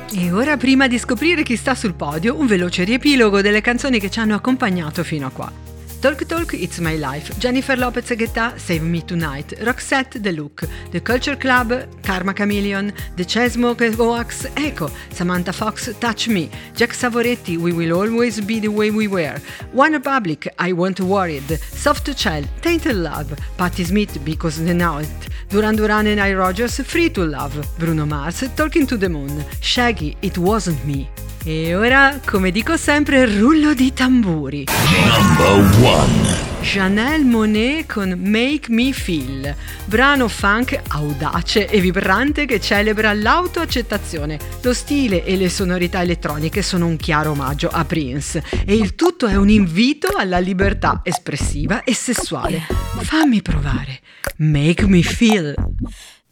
E ora, prima di scoprire chi sta sul podio, un veloce riepilogo delle canzoni che ci hanno accompagnato fino a qua. Talk Talk, It's My Life, Jennifer Lopez e Guetta, Save Me Tonight, Roxette, The Look, The Culture Club, Karma Chameleon, The Chainsmokers, Oax, Echo, Samantha Fox, Touch Me, Jack Savoretti, We Will Always Be The Way We Were, One Republic, I Want Worried, Soft to Shell, Tainted Love, Patti Smith, Because They Know It, Duran Duran e Nile Rodgers, Free to Love, Bruno Mars, Talking to the Moon, Shaggy, It Wasn't Me. E ora, come dico sempre, rullo di tamburi. Number 1. Janelle Monáe con Make Me Feel, brano funk audace e vibrante che celebra l'autoaccettazione. Lo stile e le sonorità elettroniche sono un chiaro omaggio a Prince e il tutto è un invito alla libertà espressiva e sessuale. Fammi provare. Make Me Feel.